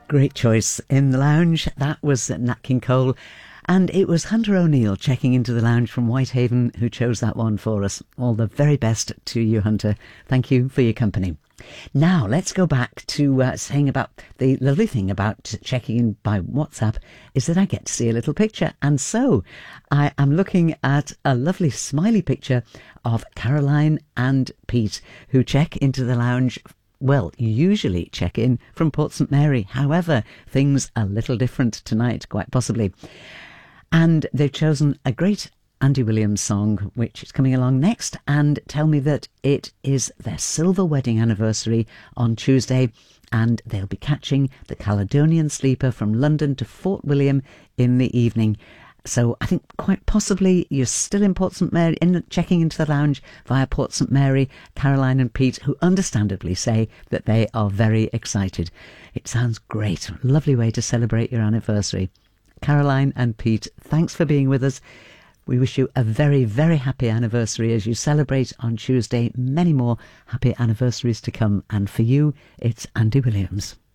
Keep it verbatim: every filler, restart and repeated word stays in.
Great choice in the lounge. That was Nat King Cole. And it was Hunter O'Neill checking into the lounge from Whitehaven who chose that one for us. All the very best to you, Hunter. Thank you for your company. Now, let's go back to uh, saying about the lovely thing about checking in by WhatsApp is that I get to see a little picture. And so I am looking at a lovely smiley picture of Caroline and Pete, who check into the lounge. Well, usually check in from Port St Mary. However, things are a little different tonight, quite possibly. And they've chosen a great Andy Williams song, which is coming along next, and tell me that it is their silver wedding anniversary on Tuesday, and they'll be catching the Caledonian Sleeper from London to Fort William in the evening. So I think quite possibly you're still in Port St Mary, in, checking into the lounge via Port St Mary. Caroline and Pete, who understandably say that they are very excited. It sounds great. Lovely way to celebrate your anniversary. Caroline and Pete, thanks for being with us. We wish you a very, very happy anniversary as you celebrate on Tuesday. Many more happy anniversaries to come. And for you, it's Andy Williams.